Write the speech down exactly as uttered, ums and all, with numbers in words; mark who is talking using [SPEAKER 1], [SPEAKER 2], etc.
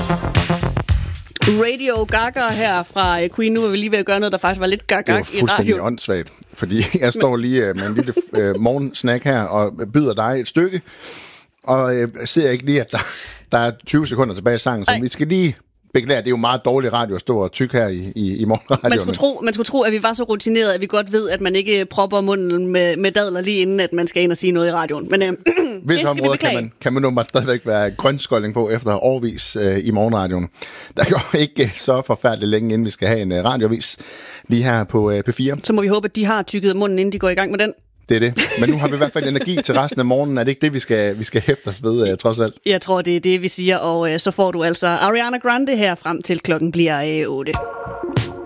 [SPEAKER 1] Radio Gaga her fra Queen. Nu var vi lige ved at gøre noget, der faktisk var lidt gag-gag i radio.
[SPEAKER 2] Det var fuldstændig åndssvagt, fordi jeg står lige med en lille øh, morgensnack her og byder dig et stykke, og øh, ser ikke lige, at der, der er tyve sekunder tilbage i sangen, så Ej. vi skal lige beklage. Det er jo meget dårlig radio at stå og tykke her i, i, i morgenradioen.
[SPEAKER 1] Man skulle, tro, man skulle tro, at vi var så rutineret, at vi godt ved, at man ikke propper munden med, med dadler lige inden, at man skal ind og sige noget i radioen. Men øh,
[SPEAKER 2] Hvis områder kan man, kan man nu stadigvæk være grønskolding på efter årvis øh, i morgenradioen. Der går ikke så forfærdeligt længe, inden vi skal have en øh, radiovis lige her på øh, P fire.
[SPEAKER 1] Så må vi håbe, at de har tykket munden, inden de går i gang med den.
[SPEAKER 2] Det er det. Men nu har vi i hvert fald energi til resten af morgenen. Er det ikke det, vi skal, vi skal hæfte os ved, uh, trods alt?
[SPEAKER 1] Jeg tror, det er det, vi siger. Og uh, så får du altså Ariana Grande her frem til klokken bliver uh, otte.